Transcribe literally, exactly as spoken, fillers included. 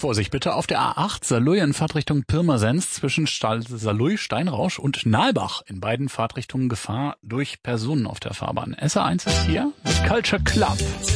Vorsicht bitte auf der A acht Saarlouis in Fahrtrichtung Pirmasens zwischen Saarlouis, Steinrausch und Nalbach. In beiden Fahrtrichtungen Gefahr durch Personen auf der Fahrbahn. S R eins ist hier mit Culture Club.